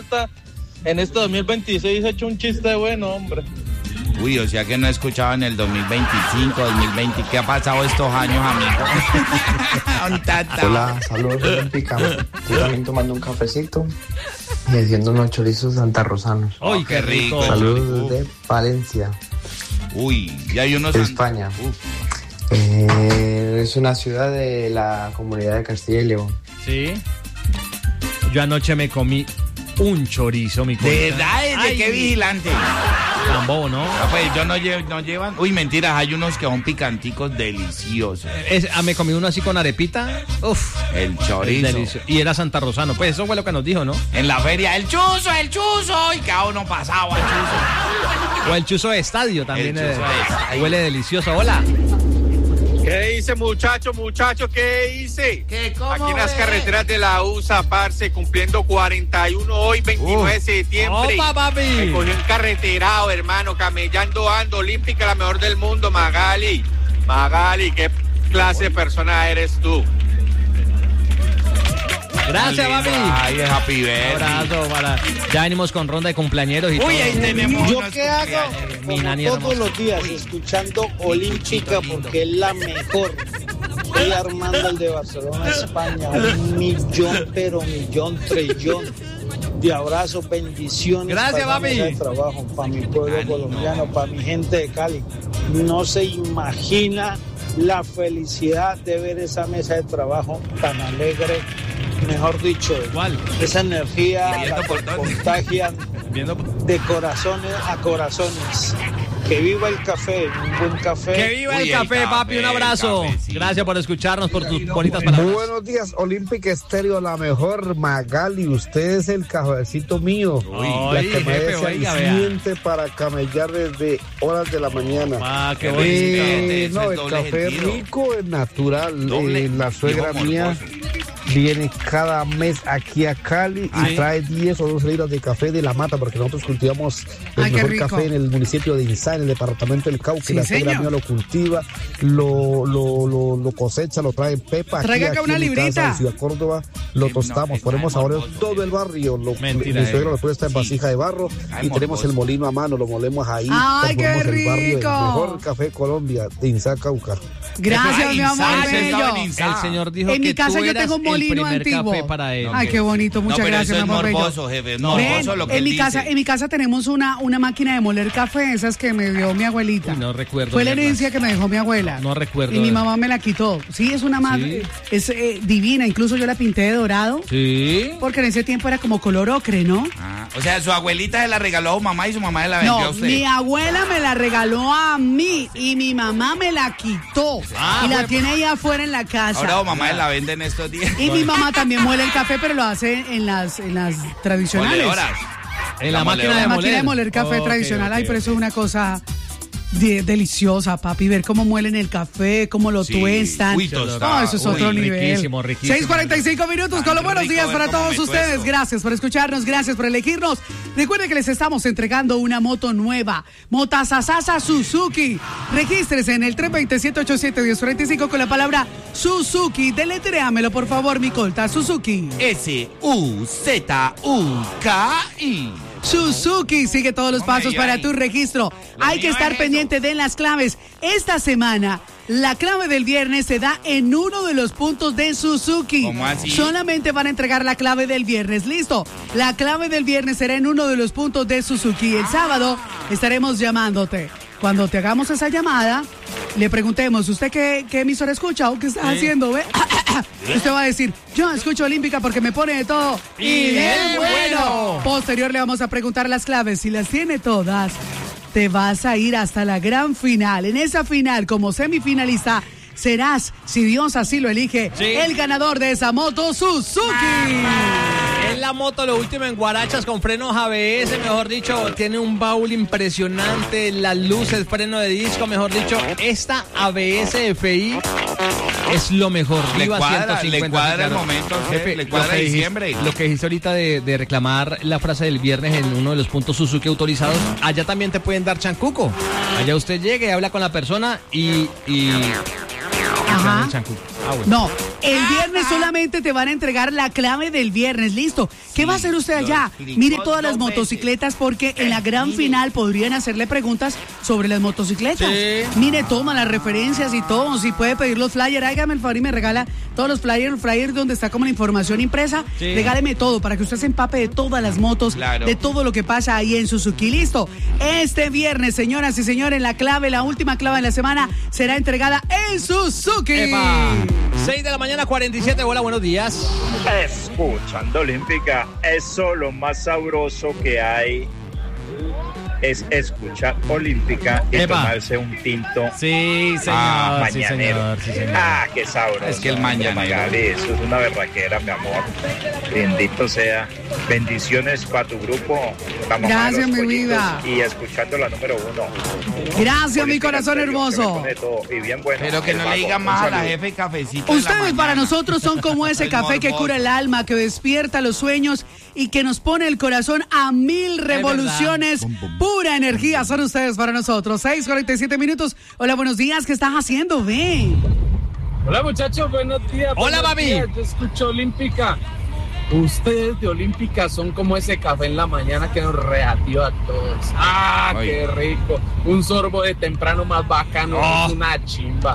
J en este 2026 ha hecho un chiste bueno, hombre. Uy, o sea que no he escuchado en el 2025, 2020. ¿Qué ha pasado estos años, amigo? Hola, saludos Olímpica. Yo también tomando un cafecito y haciendo unos chorizos santarrosanos. ¡Uy, qué rico! Saludos desde Valencia. Uy, y hay unos... España. Es una ciudad de la comunidad de Castilla y León. Sí. Yo anoche me comí un chorizo, mi cosa. ¿De verdad? ¿De qué vigilante? Tan bobo, ¿no? Pues yo no llevan... Uy, mentiras, hay unos que son picanticos deliciosos. Me comí uno así con arepita. Uf. El chorizo. Y era santarrosano. Pues eso fue lo que nos dijo, ¿no? En la feria, el chuzo. Y cada uno pasaba al chuzo. O el chuzo de estadio también. Huele delicioso. Hola. ¿Qué dice, muchacho? ¿Qué dice? Aquí en las carreteras de la USA, parce, cumpliendo 41 hoy, 29 de septiembre. ¡Opa, papi! Me cogí un carreterado, hermano, camellando ando, Olímpica, la mejor del mundo, Magali, ¿qué clase de persona eres tú? Gracias, papi. Ay, es happy birthday. Abrazo ya venimos con ronda de cumpleañeros y Uy, todo. ahí tenemos. ¿Yo qué hago? Como todos los días, escuchando Olímpica porque es la mejor. Estoy armando el de Barcelona, España. 1.000.000, trillón de abrazos, bendiciones. Gracias, para papi. la mesa de trabajo, para mi pueblo colombiano, para mi gente de Cali. No se imagina la felicidad de ver esa mesa de trabajo tan alegre. Mejor dicho, ¿cuál? Esa energía la contagian de corazones a corazones. Que viva el café, un buen café. Que viva el café, papi, un abrazo. Gracias por escucharnos, por tus bonitas palabras. Buenos días, Olímpica Estéreo, la mejor. Magali, usted es el cafecito mío. La que me desaliente para camellar desde horas de la mañana. Qué bonito. No, el café rico es natural. La suegra mía viene cada mes aquí a Cali y trae 10 o 12 libras de café de la mata, porque nosotros cultivamos el mejor café en el municipio de Insá, en el departamento del Cauca. La suegra mía lo cultiva, lo cosecha, lo trae en pepa. Traiga aquí una en mi librita. casa, en Ciudad Córdoba, lo tostamos, ponemos ahora todo el barrio. Mi suegra lo puesta en vasija de barro y tenemos el molino a mano, lo molemos ahí. ¡Ay, qué transformamos el barrio rico! en el mejor café de Colombia, de Insá, Cauca. Gracias, mi amor bello. El señor dijo en que mi casa tú yo eras tengo un molino el primer antiguo. café para él. Ay, qué bonito, muchas gracias, mi amor bello. Morboso, jefe. Morboso lo que en mi casa tenemos una máquina de moler café, esas que me dio mi abuelita. No recuerdo. Fue la herencia que me dejó mi abuela. No recuerdo. Y mi mamá me la quitó. Sí, es una madre, es divina, incluso yo la pinté de dorado. Sí. Porque en ese tiempo era como color ocre, ¿no? O sea, su abuelita se la regaló a su mamá y su mamá se la vendió a usted. Mi abuela me la regaló a mí y mi mamá me la quitó. Y la tiene ahí afuera en la casa. Ahora su mamá se la vende en estos días. Y mi mamá también muele el café, pero lo hace en las tradicionales. Moledoras. En la máquina de moler café tradicional. Ay, pero eso es una cosa deliciosa, papi. Ver cómo muelen el café, cómo lo tuestan. No, eso es otro nivel. Riquísimo. 6:45 minutos con los buenos días para todos ustedes. Gracias por escucharnos, gracias por elegirnos. Recuerden que les estamos entregando una moto nueva, Motasasasa Suzuki. Regístrese en el 320-787-1045 con la palabra Suzuki. Deletréamelo, por favor, mi colta. Suzuki. SUZUKI. Suzuki, sigue todos los pasos para tu registro. Hay que estar pendiente de las claves. Esta semana, la clave del viernes se da en uno de los puntos de Suzuki. ¿Cómo así? Solamente van a entregar la clave del viernes. Listo. La clave del viernes será en uno de los puntos de Suzuki. El sábado estaremos llamándote. Cuando te hagamos esa llamada, le preguntemos, ¿usted qué emisora escucha o qué está haciendo? ¿Ve? Usted va a decir, yo escucho Olímpica porque me pone de todo. ¡Y bien bueno! Posterior le vamos a preguntar las claves. Si las tiene todas, te vas a ir hasta la gran final. En esa final, como semifinalista, serás, si Dios así lo elige, el ganador de esa moto Suzuki. Es la moto, lo último en guarachas con frenos ABS, mejor dicho, tiene un baúl impresionante, las luces, freno de disco, mejor dicho, esta ABS FI es lo mejor. Le cuadra el momento, jefe, le cuadra diciembre. Lo que dijiste ahorita de reclamar la frase del viernes en uno de los puntos Suzuki autorizados, allá también te pueden dar chancuco. Allá usted llegue, habla con la persona y Ajá. chancuco. No, El viernes solamente te van a entregar la clave del viernes. Listo. ¿Qué va a hacer usted allá? Mire todas las motocicletas porque en la gran final podrían hacerle preguntas sobre las motocicletas. Sí. Mire, toma las referencias y todo. Si puede pedir los flyers, hágame el favor y me regala todos los flyers donde está como la información impresa. Sí. Regáleme todo para que usted se empape de todas las motos, de todo lo que pasa ahí en Suzuki. Listo. Este viernes, señoras y señores, la última clave de la semana será entregada en Suzuki. ¡Epa! 6 de la mañana, 47. Hola, buenos días. Escuchando Olímpica, eso lo más sabroso que hay es escuchar Olímpica y tomarse un tinto. Sí, señor. Mañanero. Sí, señor. Qué sabroso. Es que el mañanero. Magali, eso es una berraquera, mi amor. Bendito sea. Bendiciones para tu grupo. Gracias, mi vida. Y escuchando la número 1. Gracias, mi corazón hermoso. Y bien bueno. Pero que no le digan más a la jefe cafecito. Ustedes para nosotros son como ese café que cura el alma, que despierta los sueños y que nos pone el corazón a 1000 revoluciones. Pura energía son ustedes para nosotros. 6:47 minutos. Hola, buenos días. ¿Qué estás haciendo? Ven. Hola, muchachos. Buenos días. Hola, mami. Yo escucho Olímpica. Ustedes de Olímpica son como ese café en la mañana que nos reactiva a todos. Qué rico. Un sorbo de temprano más bacano. Es una chimba.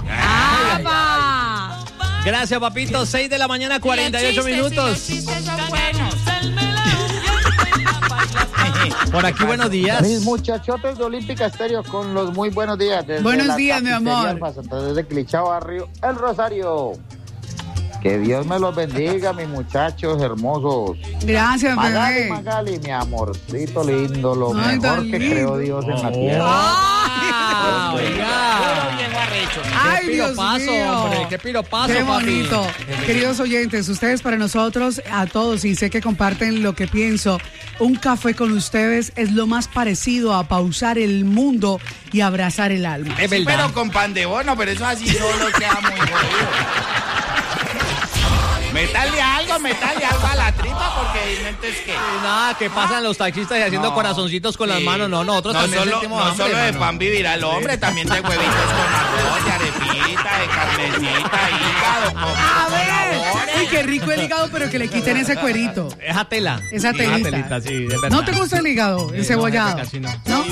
Gracias, papito. 6 de la mañana, 48 minutos. Por aquí, buenos días. Mis muchachotes de Olímpica Estéreo con los muy buenos días. Buenos días, mi amor. Desde Clichá Barrio, El Rosario. Que Dios me los bendiga, mis muchachos hermosos. Gracias, bebé. Magali, mi amorcito lindo, lo mejor que creó Dios en la tierra. Ay, Dios mío. Hombre, qué piropazo, qué bonito. Papi. Queridos oyentes, ustedes para nosotros, a todos, y sé que comparten lo que pienso, un café con ustedes es lo más parecido a pausar el mundo y abrazar el alma. Es verdad. Pero con pan de bono, pero eso así solo queda muy jodido. Meterle algo a la tripa porque es que... Nada, que pasan los taxistas y haciendo corazoncitos con las manos. No, nosotros también sentimos hambre. No solo de pan vivirá el hombre, también de huevitos con arroz, de arepita, de carnecita, hígado. A ver, y qué rico el hígado, pero que le quiten ese cuerito. Esa tela. Esa telita. Esa telita, sí, es verdad. ¿No te gusta el hígado encebollado? No. ¿No?